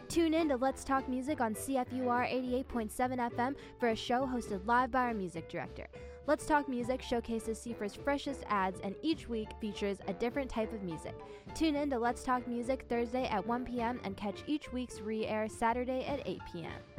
Tune in to Let's Talk Music on CFUR 88.7 FM for a show hosted live by our music director. Let's Talk Music showcases Seifer's freshest ads and each week features a different type of music. Tune in to Let's Talk Music Thursday at 1 p.m. and catch each week's re-air Saturday at 8 p.m.